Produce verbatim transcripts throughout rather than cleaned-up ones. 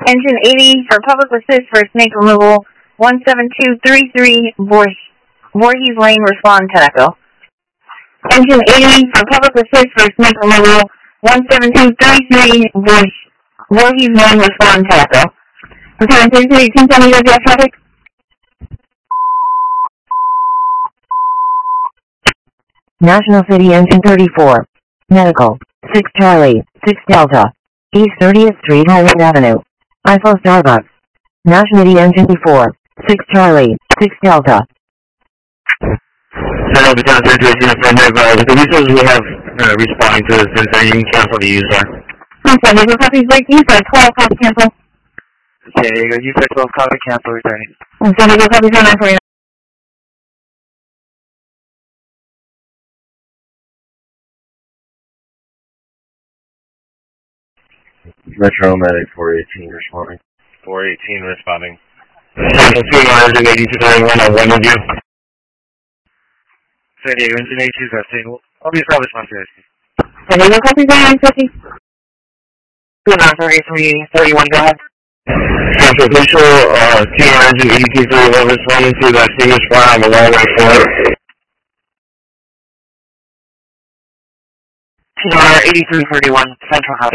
Engine eighty for public assist for snake removal. one seven two three three Voorhees Lane, respond ten Echo. Engine eighty for public assist for snake removal. one seven two three three Voorhees Lane, respond ten Echo. Lieutenant thirty-three, can you tell me your gas traffic? National City Engine thirty-four. Medical. six Charlie, six Delta. East thirtieth Street, Highland Avenue. I F O Starbucks. National City Engine four. six Charlie, six Delta. Hello, Lieutenant thirty-three, uh, the resources we have uh, responding to this, and you can cancel the user. I'm sorry, there's a copy break. You said twelve, copy cancel. Okay, you said twelve, copy cancel, returning. I'm sorry, there's a copy zero nine for you. Metro Medic four eighteen responding. four eighteen responding. Three miles and eighty-two thirty-one on one of you. San Diego Engine eighty-two, that's stable. I'll be probably response to this. San Diego copy zero nine fifty. Two nine thirty-three thirty-one, go ahead. Central Official, uh, T R Engine eighty-two thirty-one responding to that extinguished fire on the long way forward. T R eighty-three thirty-one, Central copy.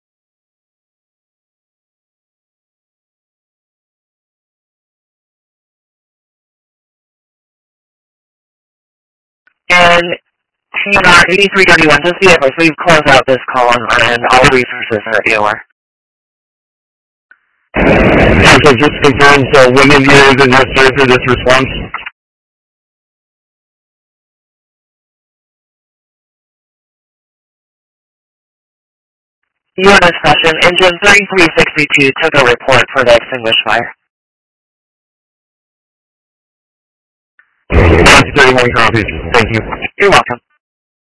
And T R eighty-three thirty-one, just be advised, we've closed out this call and all resources are at E O R. So just confirm, so women viewers is necessary for this response? Your discussion, engine thirty-three sixty-two took a report for the extinguished fire. thirty-one copies, thank you. You're welcome.